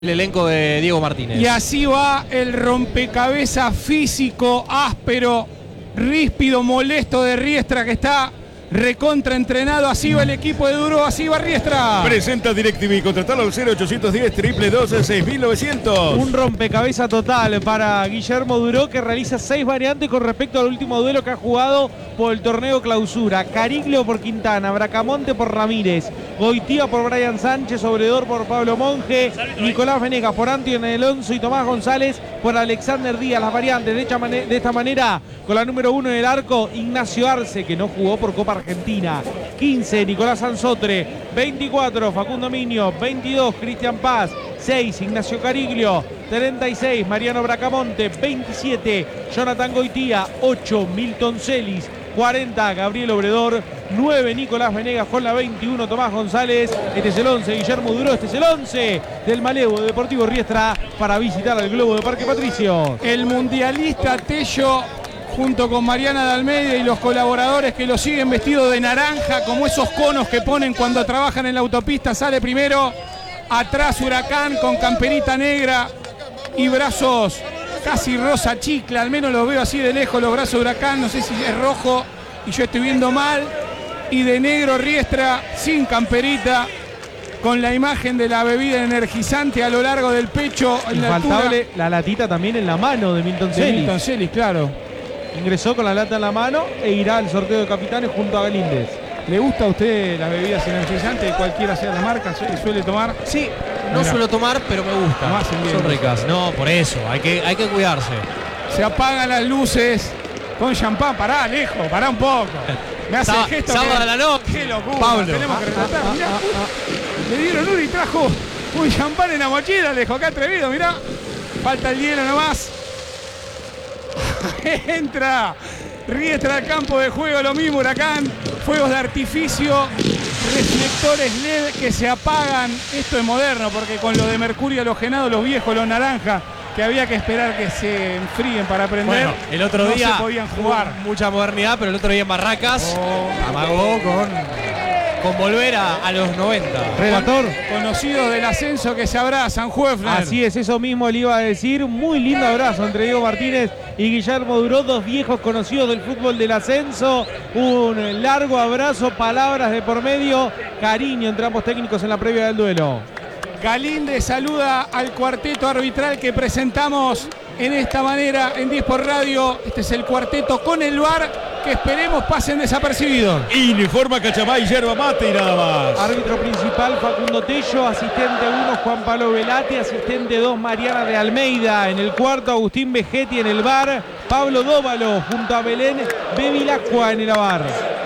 el elenco de Diego Martínez. Y así va el rompecabezas físico, áspero, ríspido, molesto de Riestra, que está recontraentrenado. Así va el equipo de Duro, así va Riestra. Presenta DirecTV, contratalo al 0810 222 6900. Un rompecabezas total para Guillermo Duró, que realiza 6 variantes con respecto al último duelo que ha jugado por el torneo Clausura. Cariglio por Quintana, Bracamonte por Ramírez, Goitía por Brian Sánchez, Obredor por Pablo Monge, Nicolás Venegas por Antonio Alonso y Tomás González por Alexander Díaz. Las variantes de esta manera, con la número 1 en el arco, Ignacio Arce, que no jugó por Copa Argentina. 15, Nicolás Anzotre. 24, Facundo Miño. 22, Cristian Paz. 6, Ignacio Cariglio. 36, Mariano Bracamonte. 27, Jonathan Goitía. 8, Milton Celis. 40, Gabriel Obredor. 9, Nicolás Venegas con la 21, Tomás González. Este es el 11, Guillermo Duró. Este es el 11 del Malevo Deportivo Riestra para visitar al Globo de Parque Patricio. El mundialista Tello, junto con Mariana de Almeida y los colaboradores que lo siguen, vestido de naranja, como esos conos que ponen cuando trabajan en la autopista, sale primero. Atrás Huracán con camperita negra y brazos casi rosa chicle, al menos los veo así de lejos los brazos de Huracán, no sé si es rojo y yo estoy viendo mal. Y de negro Riestra, sin camperita, con la imagen de la bebida energizante a lo largo del pecho. Infaltable la latita también en la mano de Milton Celis. Milton Celis, claro. Ingresó con la lata en la mano e irá al sorteo de capitanes junto a Galíndez. ¿Le gusta a usted las bebidas energizantes, cualquiera sea la marca, suele tomar? Sí, no suelo tomar, pero me gusta. Son ricas. No, por eso, hay que cuidarse. Se apagan las luces con champán. Pará, Alejo, pará un poco. Me hace el gesto. Sábado a la noche. Qué locura. Pablo. Tenemos que retratar. Le dieron uno y trajo un champán en la mochila, Alejo. Qué atrevido, mirá. Falta el hielo nomás. Entra Riestra al campo de juego, lo mismo Huracán. Fuegos de artificio, reflectores LED que se apagan. Esto es moderno, porque con lo de mercurio halogenado, los viejos, los naranjas, que había que esperar que se enfríen para prender. Bueno, el otro día no se podían jugar. Mucha modernidad, pero el otro día en Barracas amagó con volver a los 90. Relator. Conocidos del ascenso que se abrazan, Juefner. Así es, eso mismo le iba a decir. Muy lindo abrazo entre Diego Martínez y Guillermo Duró, dos viejos conocidos del fútbol del ascenso. Un largo abrazo, palabras de por medio, cariño entre ambos técnicos en la previa del duelo. Galíndez saluda al cuarteto arbitral que presentamos en esta manera en 10 por Radio. Este es el cuarteto con el VAR, que esperemos pasen desapercibidos. Informa Cachamay, yerba mate y nada más. Árbitro principal Facundo Tello, asistente 1 Juan Pablo Velati, asistente 2 Mariana de Almeida, en el cuarto Agustín Vegetti, en el VAR Pablo Dóvalo junto a Belén Bevilacqua en el VAR.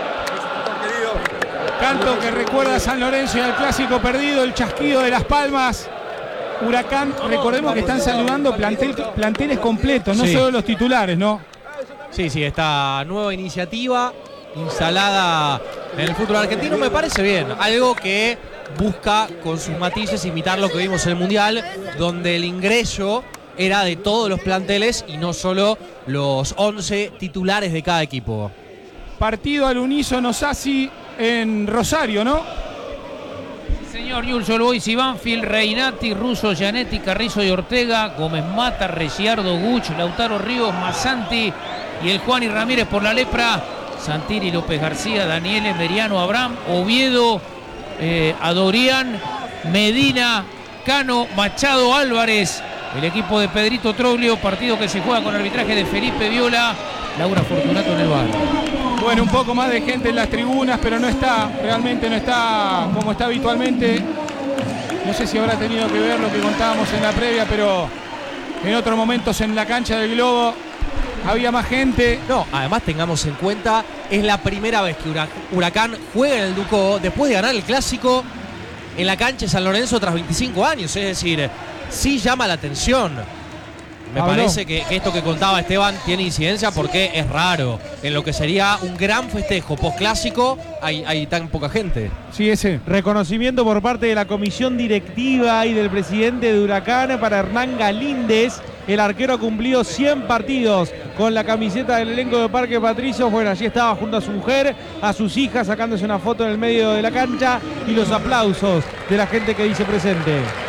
Canto que recuerda a San Lorenzo y al clásico perdido, el chasquido de las palmas. Huracán, recordemos que están saludando planteles completos, no solo los titulares, ¿no? Sí, esta nueva iniciativa instalada en el fútbol argentino me parece bien. Algo que busca con sus matices imitar lo que vimos en el Mundial, donde el ingreso era de todos los planteles y no solo los 11 titulares de cada equipo. Partido al unísono Sassi en Rosario, ¿no? Señor Newell's Old Boys y Banfield, Reinati, Russo, Gianetti, Carrizo y Ortega, Gómez Mata, Reciardo, Guch, Lautaro Ríos, Masanti y el Juan y Ramírez por la Lepra, Santiri, López García, Daniel, Meriano, Abraham, Oviedo, Adorián, Medina, Cano, Machado, Álvarez, el equipo de Pedrito Troglio, partido que se juega con arbitraje de Felipe Viola, Laura Fortunato en el bar. Bueno, un poco más de gente en las tribunas, pero realmente no está como está habitualmente. No sé si habrá tenido que ver lo que contábamos en la previa, pero en otros momentos en la cancha del Globo había más gente. No, además tengamos en cuenta, es la primera vez que Huracán juega en el Ducó después de ganar el clásico en la cancha de San Lorenzo tras 25 años. Es decir, sí llama la atención. Me parece que esto que contaba Esteban tiene incidencia porque es raro. En lo que sería un gran festejo postclásico hay tan poca gente. Sí, ese. Reconocimiento por parte de la comisión directiva y del presidente de Huracán para Hernán Galíndez. El arquero ha cumplido 100 partidos con la camiseta del elenco de Parque Patricios. Bueno, allí estaba junto a su mujer, a sus hijas, sacándose una foto en el medio de la cancha y los aplausos de la gente que dice presente.